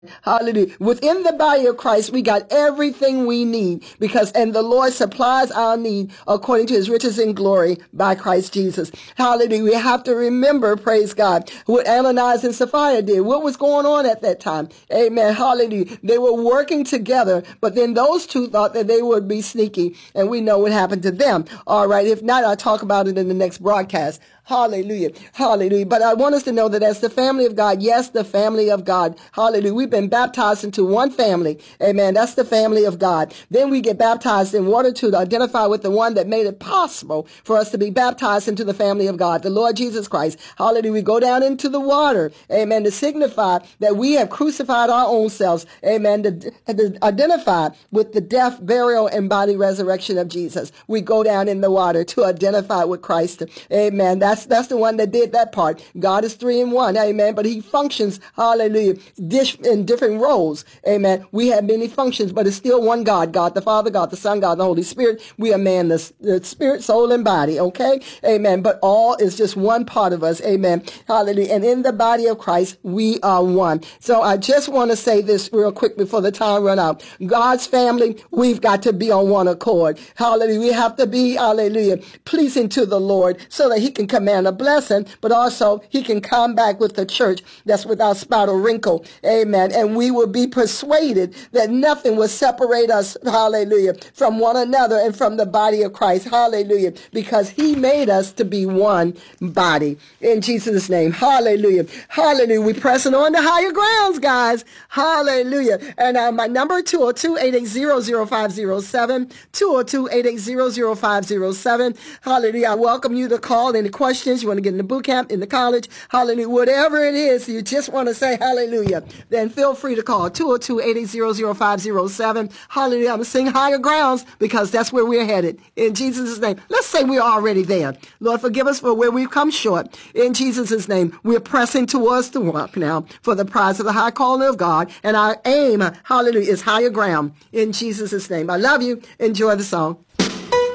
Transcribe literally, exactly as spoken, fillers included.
Hallelujah. Within the body of Christ, we got everything we need because, and the Lord supplies our need according to his riches in glory by Christ Jesus. Hallelujah. We have to remember, praise God, what Ananias and Sapphira did. What was going on at that time? Amen. Hallelujah. They were working together, but then those two thought that they would be sneaky, and we know what happened to them. All right. If not, I'll talk about it in the next broadcast. Hallelujah. Hallelujah. But I want us to know that as the family of God, yes, the family of God. Hallelujah. We've been baptized into one family. Amen. That's the family of God. Then we get baptized in water to identify with the one that made it possible for us to be baptized into the family of God, the Lord Jesus Christ. Hallelujah. We go down into the water. Amen. To signify that we have crucified our own selves. Amen. To, to identify with the death, burial, and body resurrection of Jesus. We go down in the water to identify with Christ. Amen. That's That's the one that did that part. God is three in one. Amen. But he functions, hallelujah, in different roles. Amen. We have many functions, but it's still one God. God the Father, God the Son, God the Holy Spirit. We are man, the, the spirit, soul, and body. Okay. Amen. But all is just one part of us. Amen. Hallelujah. And in the body of Christ, we are one. So I just want to say this real quick before the time run out. God's family, we've got to be on one accord. Hallelujah. We have to be, hallelujah, pleasing to the Lord so that he can command a blessing, but also he can come back with the church that's without spot or wrinkle. Amen. And we will be persuaded that nothing will separate us, hallelujah, from one another and from the body of Christ. Hallelujah. Because he made us to be one body. In Jesus' name. Hallelujah. Hallelujah. We're pressing on to higher grounds, guys. Hallelujah. And uh, my number, two oh two, eight eight zero, zero five zero seven, two oh two, eight eight zero, zero five zero seven. Hallelujah. I welcome you to call any questions. You want to get in the boot camp, in the college, hallelujah, whatever it is, you just want to say hallelujah, then feel free to call two oh two, eight eight zero, zero five zero seven. Hallelujah. I'm going to sing higher grounds because that's where we're headed. In Jesus' name. Let's say we're already there. Lord, forgive us for where we've come short. In Jesus' name, we're pressing towards the rock now for the prize of the high calling of God. And our aim, hallelujah, is higher ground. In Jesus' name. I love you. Enjoy the song.